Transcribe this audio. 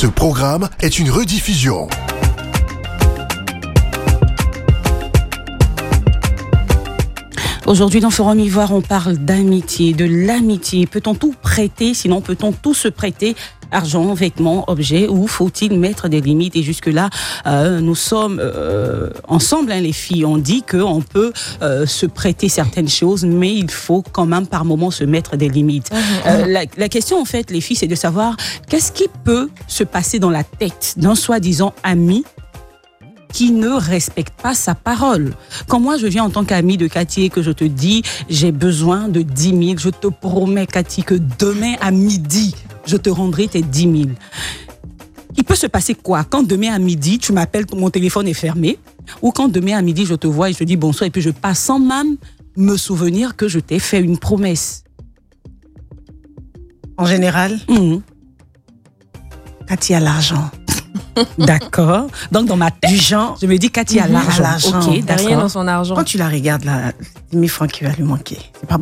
Ce programme est une rediffusion. Aujourd'hui, dans Forum Ivoire, on parle d'amitié, de l'amitié. Peut-on tout prêter, sinon peut-on tout se prêter? Argent, vêtements, objets, ou faut-il mettre des limites? Et jusque-là, nous sommes ensemble, les filles. On dit qu'on peut se prêter certaines choses, mais il faut quand même par moment se mettre des limites. La question, en fait, les filles, c'est de savoir qu'est-ce qui peut se passer dans la tête d'un soi-disant ami qui ne respecte pas sa parole. Quand moi, je viens en tant qu'amie de Cathy et que je te dis, j'ai besoin de 10 000, je te promets, Cathy, que demain à midi, je te rendrai tes 10 000. Il peut se passer quoi? Quand demain à midi, tu m'appelles, mon téléphone est fermé, ou quand demain à midi, je te vois et je te dis bonsoir, et puis je passe sans même me souvenir que je t'ai fait une promesse. En général, Cathy a l'argent. D'accord. Donc, dans ma tête, Du genre, je me dis Cathy a l'argent. l'argent. Ok, T'as rien d'accord. dans son argent. Quand tu la regardes, là, 10 000 francs qui va lui manquer. C'est pas